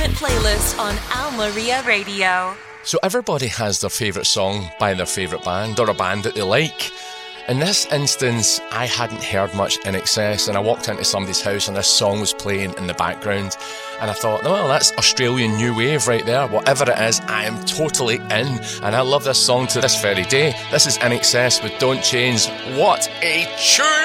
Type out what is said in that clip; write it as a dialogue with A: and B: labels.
A: ultimate playlist on Al Maria Radio.
B: So everybody has their favourite song by their favourite band or a band that they like. In this instance, I hadn't heard much INXS, and I walked into somebody's house and this song was playing in the background, and I thought, well, that's Australian New Wave right there. Whatever it is, I am totally in, and I love this song to this very day. This is INXS with Don't Change. What a tune!